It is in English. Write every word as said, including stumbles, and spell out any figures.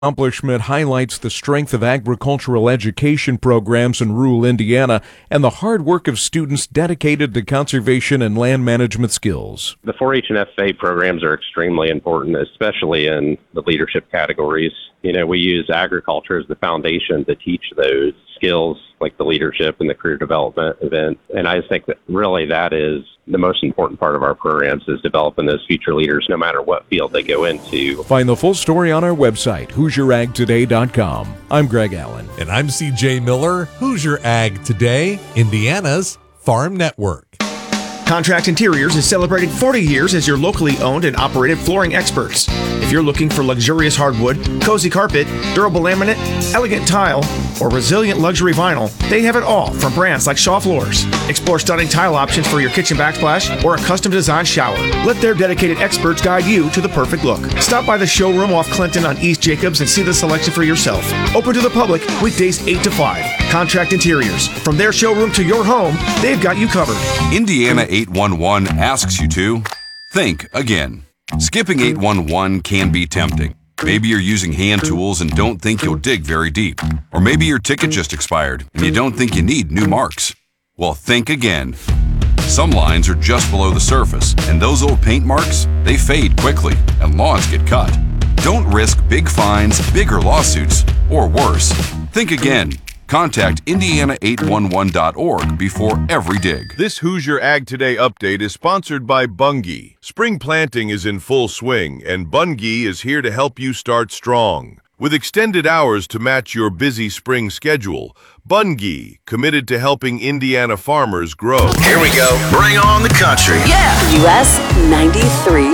Accomplishment highlights the strength of agricultural education programs in rural Indiana and the hard work of students dedicated to conservation and land management skills. The four H and F A programs are extremely important, especially in the leadership categories. You know, we use agriculture as the foundation to teach those skills like the leadership and the career development event. And I think that really that is the most important part of our programs, is developing those future leaders no matter what field they go into. Find the full story on our website, hoosier ag today dot com. I'm Greg Allen. And I'm C J Miller. Hoosier Ag Today, Indiana's Farm Network. Contract Interiors is celebrating forty years as your locally owned and operated flooring experts. If you're looking for luxurious hardwood, cozy carpet, durable laminate, elegant tile, or resilient luxury vinyl, they have it all from brands like Shaw Floors. Explore stunning tile options for your kitchen backsplash or a custom designed shower. Let their dedicated experts guide you to the perfect look. Stop by the showroom off Clinton on East Jacobs and see the selection for yourself. Open to the public weekdays eight to five. Contract Interiors. From their showroom to your home, they've got you covered. Indiana eight one one asks you to think again. Skipping eight one one can be tempting. Maybe you're using hand tools and don't think you'll dig very deep. Or maybe your ticket just expired and you don't think you need new marks. Well, think again. Some lines are just below the surface, and those old paint marks, they fade quickly and lawns get cut. Don't risk big fines, bigger lawsuits, or worse. Think again. Contact Indiana eight one one dot org before every dig. This Hoosier Ag Today update is sponsored by Bunge. Spring planting is in full swing, and Bunge is here to help you start strong. With extended hours to match your busy spring schedule, Bunge, committed to helping Indiana farmers grow. Here we go. Bring on the country. Yeah! U S ninety-three.